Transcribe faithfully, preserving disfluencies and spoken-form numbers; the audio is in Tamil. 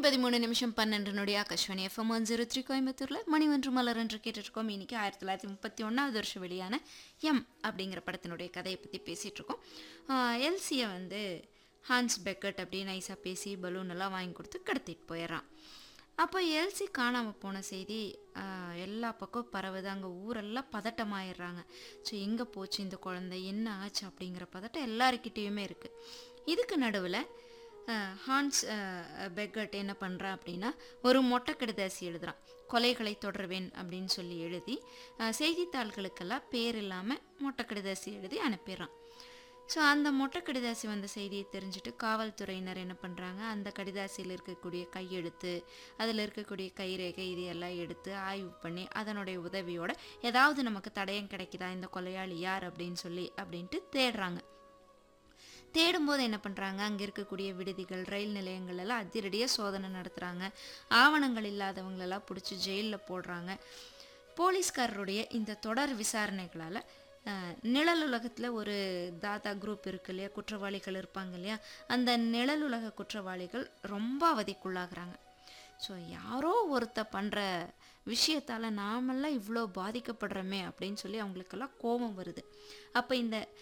பதிமூணு நிமிஷம் பன்னெண்டு நொடி Akashvani FM one zero three கோயம்புத்தூரில் மணி ஒன்று மலர் என்று கேட்டுட்ருக்கோம். இன்றைக்கி ஆயிரத்தி தொள்ளாயிரத்தி முப்பத்தி ஒன்றாவது வருஷம் வெளியான எம் அப்படிங்கிற படத்தினுடைய கதையை பற்றி பேசிகிட்ருக்கோம். எல்சியை வந்து ஹான்ஸ் பெக்கட் அப்படின்னு நைஸாக பேசி பலூன் எல்லாம் வாங்கி கொடுத்து கடத்திட்டு போயிடுறான். அப்போ எல்சி காணாமல் போன செய்தி எல்லா பக்கம் பரவுது. அங்கே ஊரெல்லாம் பதட்டமாயிடுறாங்க. ஸோ எங்கே போச்சு இந்த குழந்தை, என்ன ஆச்சு அப்படிங்கிற பதட்டம் எல்லாருக்கிட்டேயுமே இருக்குது. இதுக்கு நடுவில் ஹான்ஸ் பெக்கட் என்ன பண்ணுறான் அப்படின்னா ஒரு மொட்டை கடிதாசி எழுதுகிறான். கொலைகளை தொடர்வேன் அப்படின்னு சொல்லி எழுதி செய்தித்தாள்களுக்கெல்லாம் பேர் இல்லாமல் மொட்டை கடிதாசி எழுதி அனுப்பிடுறான். ஸோ அந்த மொட்டை கடிதாசி வந்த செய்தியை தெரிஞ்சுட்டு காவல்துறையினர் என்ன பண்ணுறாங்க, அந்த கடிதாசியில் இருக்கக்கூடிய கையெழுத்து, அதில் இருக்கக்கூடிய கைரேகை இதையெல்லாம் எடுத்து ஆய்வு பண்ணி அதனுடைய உதவியோட ஏதாவது நமக்கு தடயம் கிடைக்குதா, இந்த கொலையாளி யார் அப்படின்னு சொல்லி அப்படின்ட்டு தேடுறாங்க. தேடும்போது என்ன பண்ணுறாங்க, அங்கே இருக்கக்கூடிய விடுதிகள், ரயில் நிலையங்கள் எல்லாம் அதிரடியாக சோதனை நடத்துகிறாங்க. ஆவணங்கள் இல்லாதவங்களெல்லாம் பிடிச்சி ஜெயிலில் போடுறாங்க. போலீஸ்காரருடைய இந்த தொடர் விசாரணைகளால் நிழலுலகத்தில் ஒரு தாதா குரூப் இருக்கு இல்லையா, குற்றவாளிகள் இருப்பாங்க இல்லையா, அந்த நிழலுலக குற்றவாளிகள் ரொம்ப அவதிக்குள்ளாகிறாங்க. ஸோ யாரோ ஒருத்த பண்ணுற விஷயத்தால் நாமெல்லாம் இவ்வளோ பாதிக்கப்படுறோமே அப்படின்னு சொல்லி அவங்களுக்கெல்லாம் கோபம் வருது. அப்போ இந்த